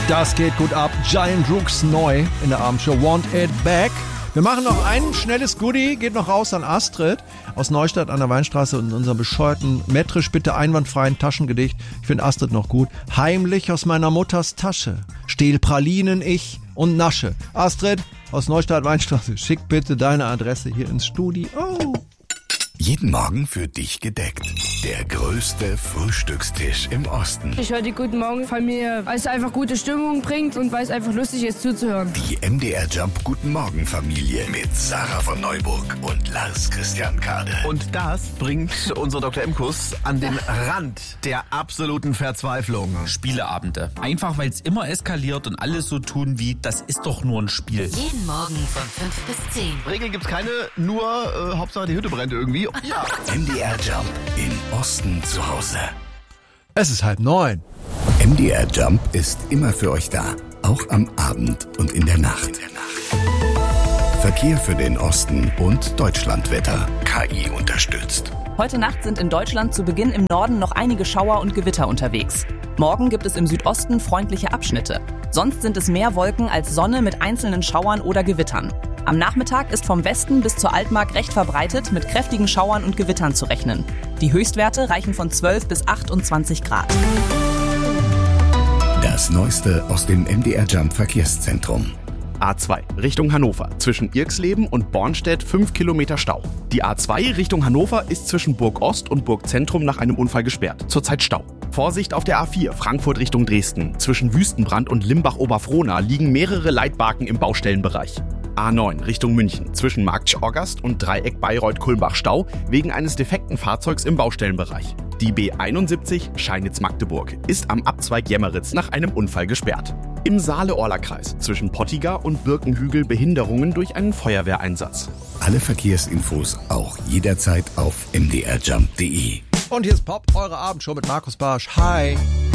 Das geht gut ab. Giant Rooks neu in der Abendshow. Want It Back. Wir machen noch ein schnelles Goodie. Geht noch raus an Astrid aus Neustadt an der Weinstraße und unserem bescheuerten, metrisch bitte einwandfreien Taschengedicht. Ich finde Astrid noch gut. Heimlich aus meiner Mutters Tasche. Stehl Pralinen ich und nasche. Astrid aus Neustadt Weinstraße. Schick bitte deine Adresse hier ins Studio. Oh. Jeden Morgen für dich gedeckt. Der größte Frühstückstisch im Osten. Ich höre die Guten Morgen Familie, weil es einfach gute Stimmung bringt und weil es einfach lustig ist zuzuhören. Die MDR Jump Guten Morgen Familie mit Sarah von Neuburg und Lars Christian Kade. Und das bringt unser Dr. M-Kuss an den Rand der absoluten Verzweiflung. Spieleabende. Einfach weil es immer eskaliert und alles so tun wie, das ist doch nur ein Spiel. Jeden Morgen von 5 bis 10. Regeln gibt's keine, nur Hauptsache die Hütte brennt irgendwie. Ja. MDR Jump im Osten zu Hause. Es ist 8:30. MDR Jump ist immer für euch da. Auch am Abend und in der Nacht. Verkehr für den Osten und Deutschlandwetter. KI unterstützt. Heute Nacht sind in Deutschland zu Beginn im Norden noch einige Schauer und Gewitter unterwegs. Morgen gibt es im Südosten freundliche Abschnitte. Sonst sind es mehr Wolken als Sonne mit einzelnen Schauern oder Gewittern. Am Nachmittag ist vom Westen bis zur Altmark recht verbreitet mit kräftigen Schauern und Gewittern zu rechnen. Die Höchstwerte reichen von 12 bis 28 Grad. Das Neueste aus dem MDR Jump Verkehrszentrum. A2 Richtung Hannover. Zwischen Irxleben und Bornstedt 5 Kilometer Stau. Die A2 Richtung Hannover ist zwischen Burg Ost und Burg Zentrum nach einem Unfall gesperrt. Zurzeit Stau. Vorsicht auf der A4 Frankfurt Richtung Dresden. Zwischen Wüstenbrand und Limbach-Oberfrohna liegen mehrere Leitbarken im Baustellenbereich. A9 Richtung München. Zwischen Marktsch-Orgast und Dreieck Bayreuth-Kulmbach Stau wegen eines defekten Fahrzeugs im Baustellenbereich. Die B71 Scheinitz-Magdeburg ist am Abzweig Jemmeritz nach einem Unfall gesperrt. Im Saale-Orla-Kreis zwischen Pottiger und Birkenhügel Behinderungen durch einen Feuerwehreinsatz. Alle Verkehrsinfos auch jederzeit auf mdrjump.de. Und hier ist Pop, eure Abendshow mit Markus Barsch. Hi.